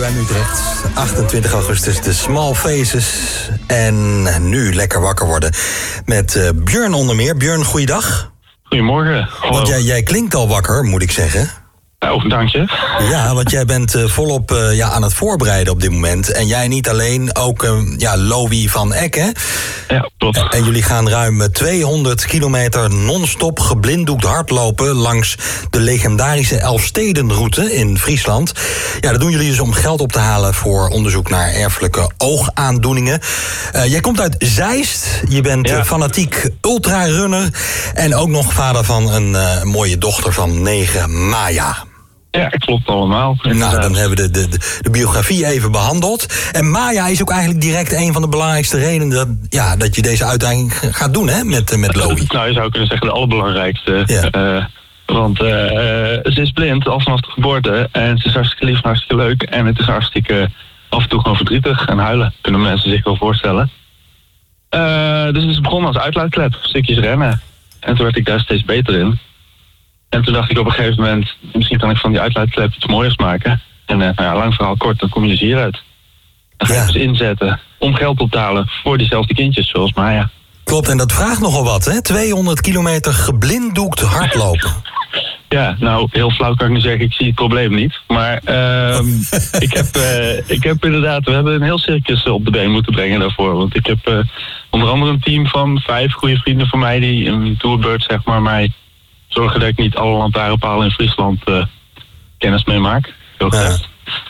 Bij Utrecht, 28 augustus, de Small Faces. En nu lekker wakker worden met Björn onder meer. Björn, goeiedag. Goedemorgen. Hallo. Want jij klinkt al wakker, moet ik zeggen. Oh, dank je. Ja, want jij bent volop aan het voorbereiden op dit moment. En jij niet alleen, ook Lowie van Eck, hè? Ja, klopt. En jullie gaan ruim 200 kilometer non-stop geblinddoekt hardlopen langs de legendarische Elfstedenroute in Friesland. Ja, dat doen jullie dus om geld op te halen voor onderzoek naar erfelijke oogaandoeningen. Jij komt uit Zeist, je bent fanatiek ultrarunner en ook nog vader van een mooie dochter van 9, Maya. Ja, klopt allemaal. Nou, dan hebben we de biografie even behandeld. En Maya is ook eigenlijk direct een van de belangrijkste redenen dat je deze uitdaging gaat doen, hè, met Lowie. Nou, je zou kunnen zeggen de allerbelangrijkste. Ja. Want ze is blind, al vanaf de geboorte. En ze is hartstikke lief en hartstikke leuk. En het is hartstikke af en toe gewoon verdrietig en huilen. Kunnen mensen zich wel voorstellen. Dus het is begonnen als uitlaatklep, stukjes rennen. En toen werd ik daar steeds beter in. En toen dacht ik op een gegeven moment, misschien kan ik van die uitlaatklep iets mooiers maken. En lang verhaal kort, dan kom je dus hieruit. Dan ga je dus inzetten om geld op te halen voor diezelfde kindjes zoals Maya. Klopt, en dat vraagt nogal wat, hè? 200 kilometer geblinddoekt hardlopen. Ja, nou, heel flauw kan ik nu zeggen, ik zie het probleem niet. Maar ik heb inderdaad, we hebben een heel circus op de been moeten brengen daarvoor. Want ik heb onder andere een team van 5 goede vrienden van mij die een tourbeurt, zeg maar, mij zorgen dat ik niet alle lantaarnpalen in Friesland kennis meemaak. Heel graag.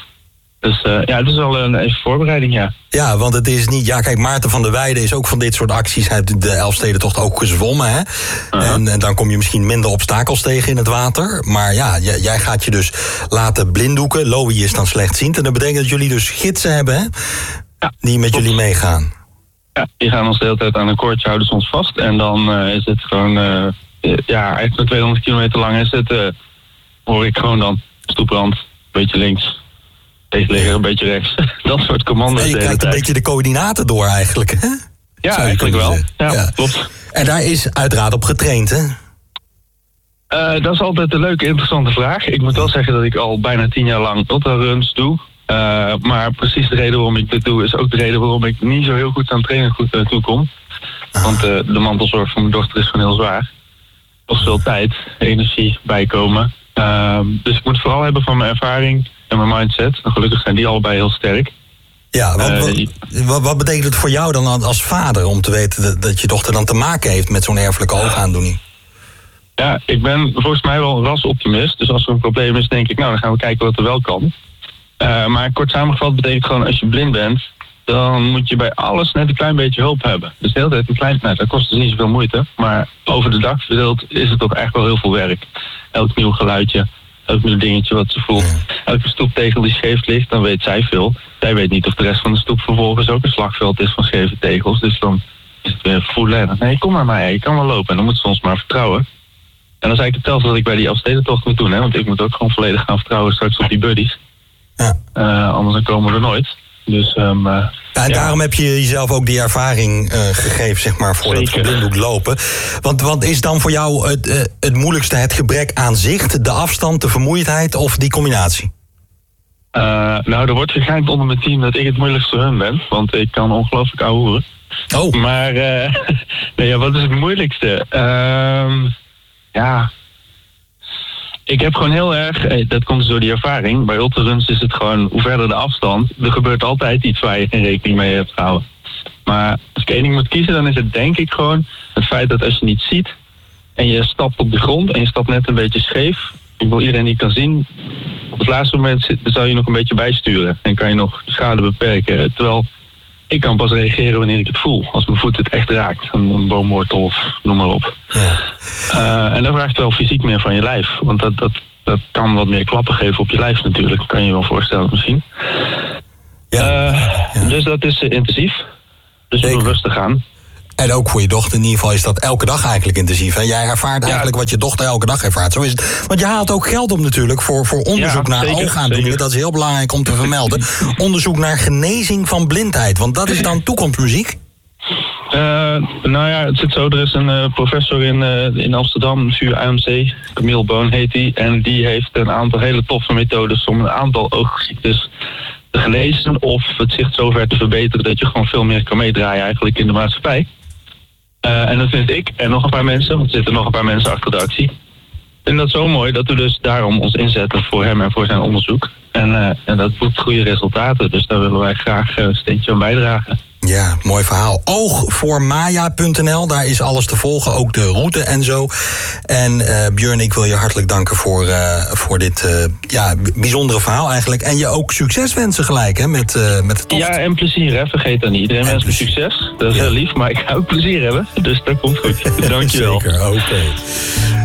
Dus het is wel een even voorbereiding, ja. Ja, want het is niet... Ja, kijk, Maarten van der Weijden is ook van dit soort acties. Hij heeft de Elfstedentocht ook gezwommen, hè? En dan kom je misschien minder obstakels tegen in het water. Maar ja, jij gaat je dus laten blinddoeken. Lowie is dan slechtziend. En dat betekent dat jullie dus gidsen hebben, hè? Ja, die met jullie meegaan. Ja, die gaan ons de hele tijd aan een koordje, houden ze ons vast. En dan is het gewoon... eigenlijk met 200 kilometer lang is het... hoor ik gewoon dan stoeprand, een beetje links... tegenligger, een beetje rechts. Dat soort commando's. Je krijgt een beetje de coördinaten door eigenlijk, hè? Ja, eigenlijk wel. Ja, klopt. En daar is uiteraard op getraind, hè? Dat is altijd een leuke, interessante vraag. Ik moet wel zeggen dat ik al bijna 10 jaar lang ultraruns doe. Maar precies de reden waarom ik dit doe... is ook de reden waarom ik niet zo heel goed aan trainen toe kom. Want de mantelzorg van mijn dochter is gewoon heel zwaar. Kost veel tijd, energie bijkomen. Dus ik moet het vooral hebben van mijn ervaring... en mijn mindset. En gelukkig zijn die allebei heel sterk. Ja, wat betekent het voor jou dan als vader... om te weten dat je dochter dan te maken heeft met zo'n erfelijke oogaandoening? Ja, ik ben volgens mij wel een rasoptimist. Dus als er een probleem is, denk ik... nou, dan gaan we kijken wat er wel kan. Maar kort samengevat betekent gewoon... als je blind bent, dan moet je bij alles net een klein beetje hulp hebben. Dus de hele tijd een klein... Nou, dat kost dus niet zoveel moeite. Maar over de dag verdeeld is het toch echt wel heel veel werk. Elk nieuw geluidje... elk nieuw dingetje wat ze voelt. Elke stoeptegel die scheef ligt, dan weet zij veel. Zij weet niet of de rest van de stoep vervolgens ook een slagveld is van scheve tegels. Dus dan is het weer voelen. Nee, kom maar mij, je kan wel lopen. En dan moet ze ons maar vertrouwen. En dan is eigenlijk hetzelfde wat ik bij die Elfstedentocht moet doen. Hè? Want ik moet ook gewoon volledig gaan vertrouwen straks op die buddies. Ja. Anders dan komen we er nooit. Dus, daarom heb je jezelf ook die ervaring gegeven, zeg maar, voor Zeker. Dat geblinddoekt lopen. Want is dan voor jou het moeilijkste het gebrek aan zicht, de afstand, de vermoeidheid of die combinatie? Er wordt gegeind onder mijn team dat ik het moeilijkste hun ben. Want ik kan ongelooflijk ouwehoeren. Oh. Maar wat is het moeilijkste? Ik heb gewoon heel erg, dat komt dus door die ervaring. Bij ultraruns is het gewoon, hoe verder de afstand... er gebeurt altijd iets waar je geen rekening mee hebt gehouden. Maar als ik één ding moet kiezen, dan is het denk ik gewoon... het feit dat als je niet ziet... en je stapt op de grond en je stapt net een beetje scheef... ik wil iedereen die kan zien... op het laatste moment zou je nog een beetje bijsturen... en kan je nog de schade beperken. Terwijl ik kan pas reageren wanneer ik het voel. Als mijn voet het echt raakt. Een boomwortel of noem maar op. Ja. En dan vraagt het wel fysiek meer van je lijf. Want dat kan wat meer klappen geven op je lijf natuurlijk. Kan je je wel voorstellen misschien. Dus dat is intensief. Dus heel rustig aan. En ook voor je dochter in ieder geval is dat elke dag eigenlijk intensief. En jij ervaart eigenlijk wat je dochter elke dag ervaart. Zo is het. Want je haalt ook geld op natuurlijk voor onderzoek naar oogaandoeningen. Dat is heel belangrijk om te vermelden. Onderzoek naar genezing van blindheid. Want dat is dan toekomstmuziek. Het zit zo. Er is een professor in Amsterdam, VU AMC. Camille Boon heet hij. En die heeft een aantal hele toffe methodes om een aantal oogziektes gelezen of het zicht zover te verbeteren dat je gewoon veel meer kan meedraaien eigenlijk in de maatschappij. En dat vind ik en nog een paar mensen, want er zitten nog een paar mensen achter de actie. Ik vind dat zo mooi dat we dus daarom ons inzetten voor hem en voor zijn onderzoek. En dat boekt goede resultaten, dus daar willen wij graag een steentje aan bijdragen. Ja, mooi verhaal. Oogvoormaya.nl, daar is alles te volgen, ook de route en zo. En Björn, ik wil je hartelijk danken voor dit bijzondere verhaal eigenlijk. En je ook succes wensen gelijk, hè, met de tocht. Ja, en plezier, hè. Vergeet dat niet. Iedereen wens me succes. Dat is heel lief, maar ik ga ook plezier hebben. Dus dat komt goed. Dankjewel. Zeker, oké.